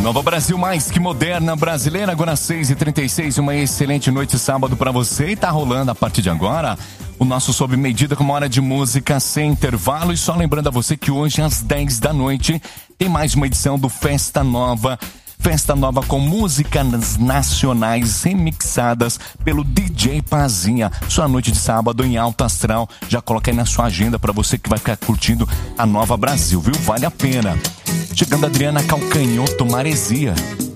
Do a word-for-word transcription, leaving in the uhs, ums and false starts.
Nova Brasil, mais que moderna, brasileira, agora seis e trinta e seis, uma excelente noite sábado pra você. E tá rolando a partir de agora o nosso Sob Medida com uma hora de música sem intervalo. E só lembrando a você que hoje às dez da noite tem mais uma edição do Festa Nova. Festa Nova com músicas nacionais remixadas pelo D J Pazinha. Sua noite de sábado em alto astral. Já coloca aí na sua agenda pra você que vai ficar curtindo a Nova Brasil, viu? Vale a pena. Chegando a Adriana Calcanhoto, Maresia.